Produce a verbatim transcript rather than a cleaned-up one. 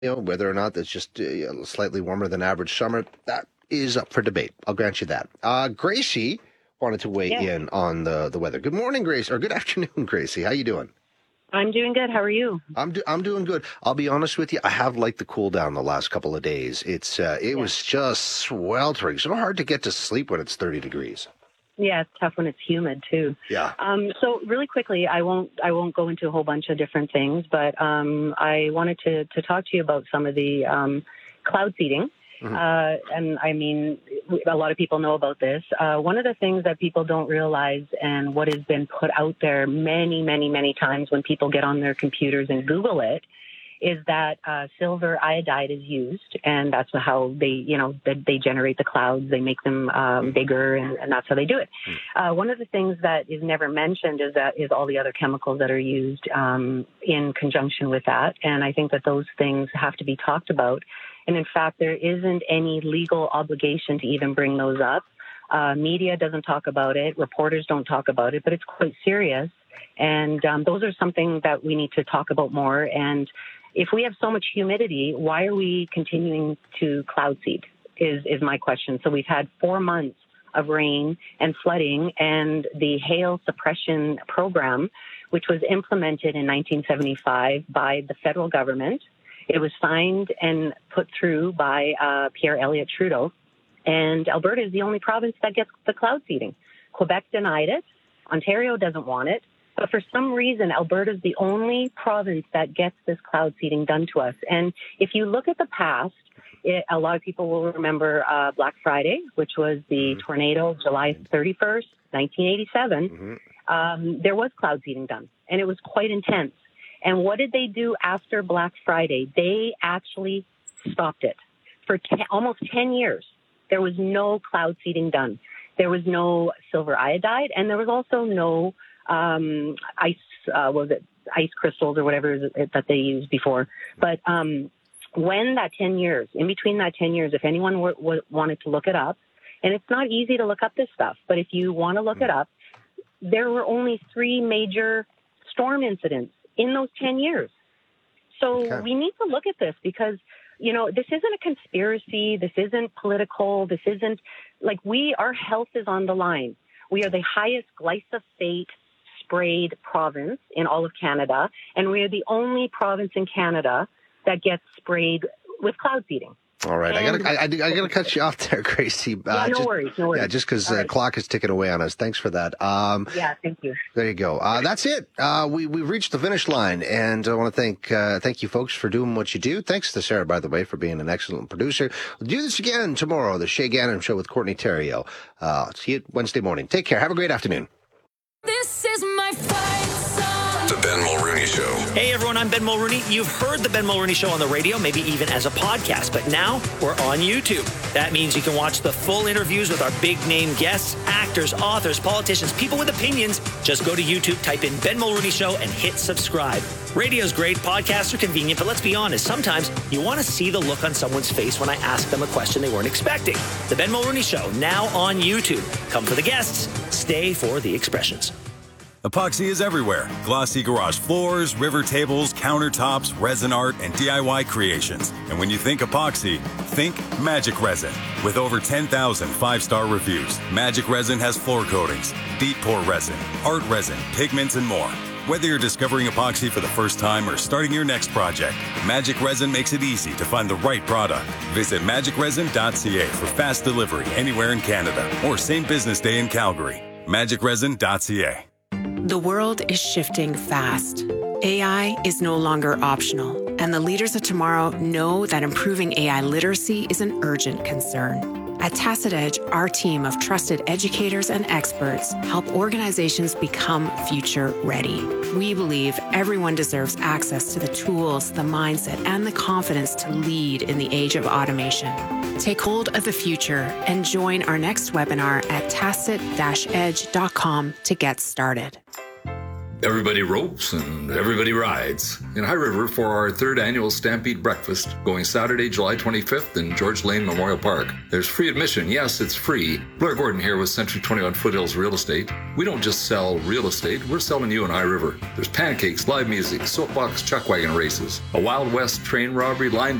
You know, whether or not that's just uh, slightly warmer than average summer, that is up for debate. I'll grant you that. Uh, Gracie wanted to weigh Yeah. in on the, the weather. Good morning, Grace, or good afternoon, Gracie. How you doing? I'm doing good. How are you? I'm do, I'm doing good. I'll be honest with you. I have liked the cool down the last couple of days. It's uh, it Yeah. was just sweltering. So hard to get to sleep when it's thirty degrees. Yeah, it's tough when it's humid too. Yeah. Um, so really quickly, I won't I won't go into a whole bunch of different things, but um, I wanted to to talk to you about some of the um, cloud seeding. Mm-hmm. Uh, and I mean, a lot of people know about this. Uh, one of the things that people don't realize, and what has been put out there many, many, many times when people get on their computers and Google it, is that uh, silver iodide is used, and that's how they, you know, they, they generate the clouds. They make them um, bigger, and, and that's how they do it. Uh, one of the things that is never mentioned is that is all the other chemicals that are used um, in conjunction with that, and I think that those things have to be talked about. And in fact, there isn't any legal obligation to even bring those up. Uh, media doesn't talk about it. Reporters don't talk about it, but it's quite serious. And um, those are something that we need to talk about more. And if we have so much humidity, why are we continuing to cloud seed is, is my question. So we've had four months of rain and flooding, and the hail suppression program, which was implemented in nineteen seventy-five by the federal government. It was signed and put through by uh, Pierre Elliott Trudeau, and Alberta is the only province that gets the cloud seeding. Quebec denied it. Ontario doesn't want it. But for some reason, Alberta is the only province that gets this cloud seeding done to us. And if you look at the past, it, a lot of people will remember uh, Black Friday, which was the mm-hmm. tornado, July thirty-first, nineteen eighty-seven. Mm-hmm. Um, there was cloud seeding done, and it was quite intense. And what did they do after Black Friday? They actually stopped it. For ten, almost ten years, there was no cloud seeding done. There was no silver iodide, and there was also no um, ice, uh, what was it, ice crystals or whatever that they used before. But um, when that ten years, in between that ten years, if anyone were, w- wanted to look it up, and it's not easy to look up this stuff, but if you want to look it up, there were only three major storm incidents in those ten years. So okay. we need to look at this because, you know, this isn't a conspiracy. This isn't political. This isn't like we, our health is on the line. We are the highest glyphosate sprayed province in all of Canada. And we are the only province in Canada that gets sprayed with cloud seeding. All right, and, I gotta, I, I gotta cut you off there, Gracie. Uh, yeah, no just, worries, no worries. Yeah, just because the right. clock is ticking away on us. Thanks for that. Um, yeah, thank you. There you go. Uh, that's it. Uh, we we've reached the finish line, and I want to thank uh, thank you folks for doing what you do. Thanks to Sarah, by the way, for being an excellent producer. We'll do this again tomorrow. The Shay Gannon Show with Courtney Theriault. Uh, see you Wednesday morning. Take care. Have a great afternoon. This is my fight song. The Ben Mulrooney Show. Hey everyone, I'm Ben Mulrooney. You've heard the Ben Mulrooney Show on the radio, maybe even as a podcast, but now we're on YouTube. That means you can watch the full interviews with our big name guests, actors, authors, politicians, people with opinions. Just go to YouTube, type in Ben Mulrooney Show, and hit subscribe. Radio's great, podcasts are convenient, but let's be honest, sometimes you want to see the look on someone's face when I ask them a question they weren't expecting. The Ben Mulrooney Show, now on YouTube. Come for the guests, stay for the expressions. Epoxy is everywhere. Glossy garage floors, river tables, countertops, resin art, and D I Y creations. And when you think epoxy, think Magic Resin. With over ten thousand five-star reviews, Magic Resin has floor coatings, deep pour resin, art resin, pigments, and more. Whether you're discovering epoxy for the first time or starting your next project, Magic Resin makes it easy to find the right product. Visit magic resin dot c a for fast delivery anywhere in Canada or same business day in Calgary. magic resin dot c a. The world is shifting fast. A I is no longer optional, and the leaders of tomorrow know that improving A I literacy is an urgent concern. At Tacit Edge, our team of trusted educators and experts help organizations become future ready. We believe everyone deserves access to the tools, the mindset, and the confidence to lead in the age of automation. Take hold of the future and join our next webinar at tacit dash edge dot com to get started. Everybody ropes and everybody rides. In High River for our third annual Stampede Breakfast, going Saturday, July twenty-fifth in George Lane Memorial Park. There's free admission. Yes, it's free. Blair Gordon here with Century twenty-one Foothills Real Estate. We don't just sell real estate, we're selling you in High River. There's pancakes, live music, soapbox chuck wagon races, a Wild West train robbery, line